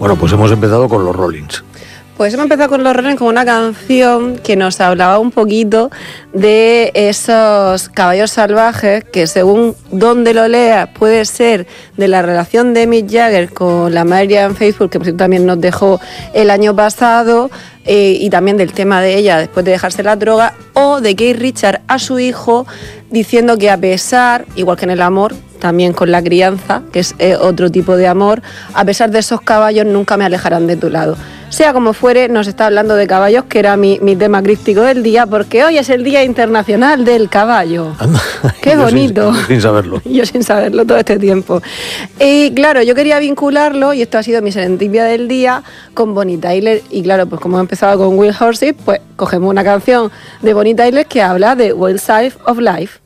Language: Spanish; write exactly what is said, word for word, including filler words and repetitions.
Bueno, pues hemos empezado con los Rollins. Pues hemos empezado con los Rollins con una canción que nos hablaba un poquito de esos caballos salvajes que, según donde lo leas, puede ser de la relación de Mick Jagger con la Marianne Faithfull, que por cierto también nos dejó el año pasado, eh, y también del tema de ella después de dejarse la droga, o de Keith Richards a su hijo, diciendo que a pesar, igual que en el amor, también con la crianza, que es eh, otro tipo de amor, a pesar de esos caballos nunca me alejarán de tu lado. Sea como fuere, nos está hablando de caballos, que era mi, mi tema críptico del día, porque hoy es el Día Internacional del Caballo. Anda, ¡qué bonito! Sin, sin saberlo. Yo sin saberlo todo este tiempo. Y claro, yo quería vincularlo, y esto ha sido mi serendipia del día, con Bonnie Tyler. Y claro, pues como he empezado con Will Horses, pues cogemos una canción de Bonnie Tyler que habla de Wild Side of Life.